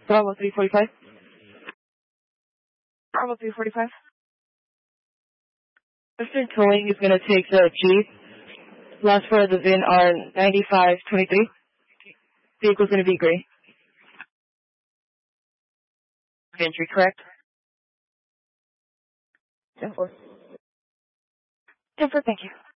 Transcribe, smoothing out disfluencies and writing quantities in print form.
Bravo 345. Bravo 345. Western Towing is going to take the Jeep. Last four of the VIN are 9523. Vehicle's going to be gray. Entry, correct? 10-4. 10-4, thank you.